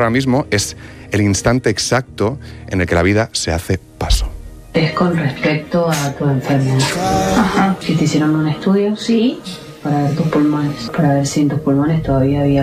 ahora mismo es el instante exacto en el que la vida se hace paso. Es con respecto a tu enfermedad. Ajá. ¿Que te hicieron un estudio? Sí. Para ver tus pulmones, para ver si en tus pulmones todavía había